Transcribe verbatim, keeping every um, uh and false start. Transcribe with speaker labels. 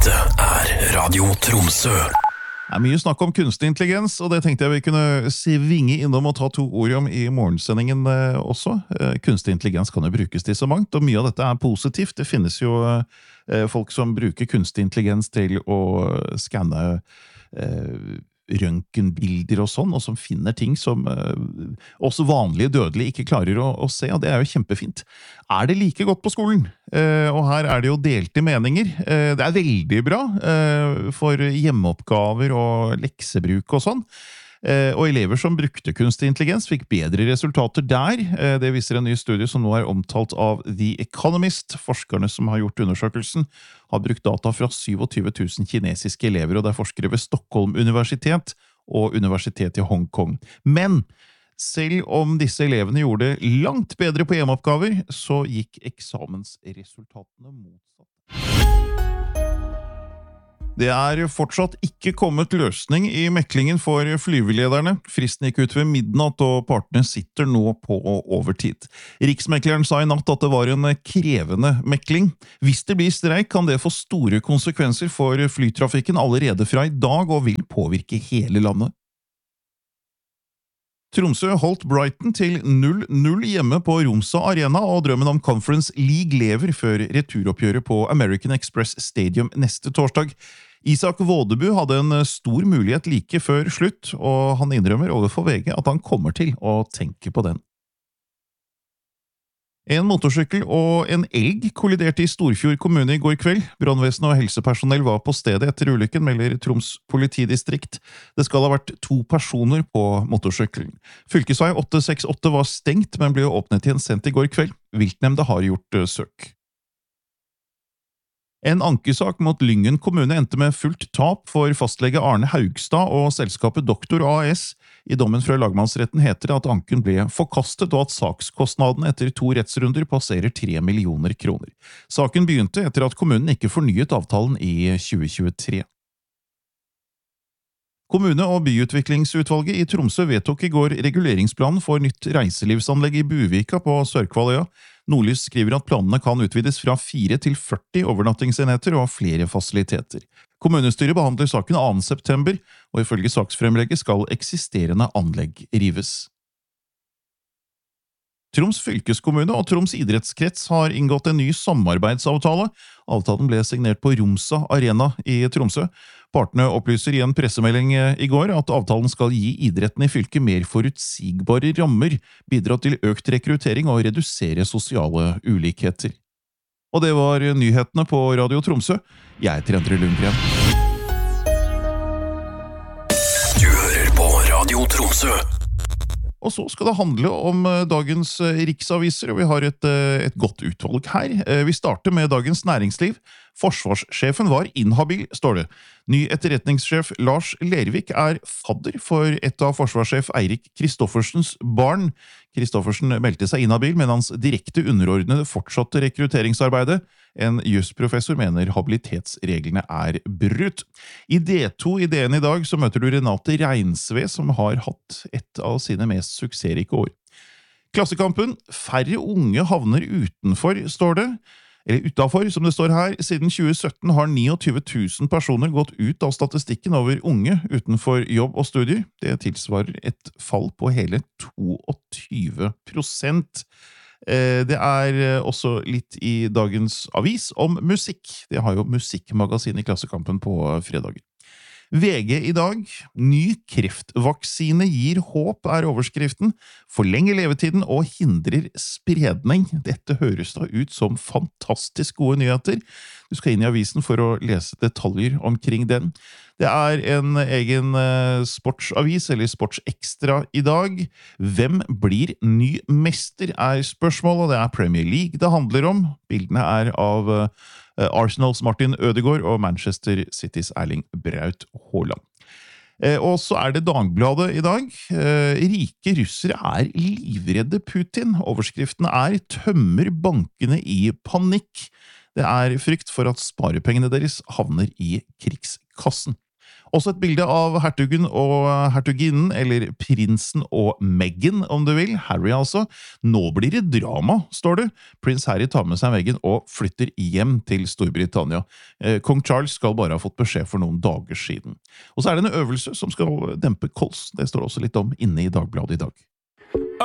Speaker 1: Dette er Radio Tromsø.
Speaker 2: Det er mye snakk om kunstig intelligens, og det tenkte jeg vi kunne svinge innom og ta to ord om i morgensendingen eh, også. Eh, kunstig intelligens kan jo brukes til så mangt, og mye av dette er positivt. Det finnes jo eh, folk som bruker kunstig intelligens til å skanne eh, røntgenbilder og sånn, og som finner ting som eh, også vanlige dødelige ikke klarer å, å se, og det er jo kjempefint. Er det like godt på skolen? Eh, og her er det jo delte meninger. Eh, det er veldig bra eh, for hjemmeoppgaver og leksebruk og sånn. Eh, og elever som brukte kunstig intelligens fikk bedre resultater der. Eh, det viser en ny studie som nå er omtalt av The Economist. Forskerne som har gjort undersøkelsen har brukt data fra tjuesju tusen kinesiske elever, og det er forskere ved Stockholm Universitet og Universitetet i Hongkong. Men selv om disse elevene gjorde det langt bedre på hjemmeoppgaver, så gikk eksamensresultatene motsatt. Det er fortsatt ikke kommet løsning i meklingen for flyvelederne. Fristen gikk ut ved midnatt, og partene sitter nå på overtid. Riksmekleren sa i natt at det var en krevende mekling. Hvis det blir streik, kan det få store konsekvenser for flytrafikken allerede fra i dag, og vil påvirke hele landet. Tromsø holdt Brighton til null null hjemme på Romsa Arena, og drømmen om Conference League lever før returoppgjøret på American Express Stadium neste torsdag. Isak Vådebu hadde en stor mulighet like før slutt, og han innrømmer overfor V G at han kommer til å tenke på den. En motorsykkel og en elg kolliderte i Storfjord kommune i går kveld. Brannvesenet og helsepersonell var på stedet etter ulykken, melder Troms politidistrikt. Det skal ha vært to personer på motorsykkelen. Fylkesvei åtte seks åtte var stengt, men ble åpnet igjen sent i går kveld. Viltnemnda har gjort søk. En ankesak mot Lyngen kommune endte med fullt tap for fastlege Arne Haugstad og selskapet Doktor A S. I dommen fra lagmannsretten heter det at anken ble forkastet, og at sakskostnaden etter to rettsrunder passerer tre millioner kroner. Saken begynte etter at kommunen ikke fornyet avtalen i tjue tjuetre. Kommune- og byutviklingsutvalget i Tromsø vedtok i går reguleringsplanen for nytt reiselivsanlegg i Buvika på Sørkvaløya. Nordlys skriver at planene kan utvides fra fire til førti overnattingsenheter og flere fasiliteter. Kommunestyret behandler saken annen september, og ifølge saksfremlegget skal eksisterende anlegg rives. Troms fylkeskommune og Troms idrettskrets har inngått en ny samarbeidsavtale. Avtalen ble signert på Romsa Arena i Tromsø. Partene opplyser i en pressemelding i går at avtalen skal gi idretten i fylket mer forutsigbare rammer, bidra til økt rekruttering og redusere sosiale ulikheter. Og det var nyhetene på Radio Tromsø. Jeg heter Endre Lundgren.
Speaker 1: Du hører på Radio Tromsø.
Speaker 2: Og så skal det handle om dagens riksaviser, og vi har et, et godt utvalg her. Vi starter med Dagens Næringsliv. Forsvarssjefen var inhabil, står det. Ny etterretningssjef Lars Lervik er fadder for et av forsvarssjef Eirik Kristoffersens barn. Kristoffersen meldte seg inhabil, men hans direkte underordnede fortsatte rekrutteringsarbeidet. En jusprofessor mener habilitetsreglene er brutt. I D to i D N i dag så møter du Renate Reinsve, som har hatt et av sine mest suksessrike år. Klassekampen, færre unge havner utenfor, står det. Eller utenfor, som det står her. Siden tjue sytten har tjueni tusen personer gått ut av statistikken over unge utenfor jobb og studier. Det tilsvarer et fall på hele tjueto prosent. Det er også litt i dagens avis om musikk. Det har jo musikkmagasin i Klassekampen på fredager. V G i dag. Ny kreftvaksine gir håp, er overskriften. Forlenger levetiden og hindrer spredning. Dette høres da ut som fantastisk gode nyheter. Du skal inn i avisen for å lese detaljer omkring den. Det er en egen sportsavis, eller sportsekstra i dag. Hvem blir ny mester, er spørsmålet, og det er Premier League det handler om. Bildene er av Arsenals Martin Ødegaard og Manchester Citys Erling Braut Haaland. Og så er det Dagbladet i dag. Rike russere er livredde Putin. Overskriften er «Tømmer bankene i panikk». Det er frykt for at sparepengene deres havner i krigskassen. Også et bilde av hertugen og hertuginnen, eller prinsen og Meghan, om du vil. Harry altså. Nå blir det drama, står det. Prins Harry tar med seg Meghan og flytter hjem til Storbritannia. Eh, Kong Charles skal bare ha fått beskjed for noen dager siden. Og så er det en øvelse som skal dempe kols. Det står også litt om inne i Dagbladet i dag.